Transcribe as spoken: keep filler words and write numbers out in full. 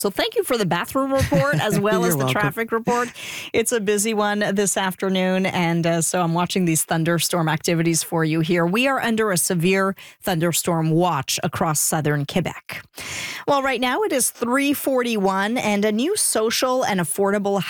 So thank you for the bathroom report as well as the welcome. traffic report. It's a busy one this afternoon, and uh, so I'm watching these thunderstorm activities for you here. We are under a severe thunderstorm watch across southern Quebec. Well, right now it is three forty-one, and a new social and affordable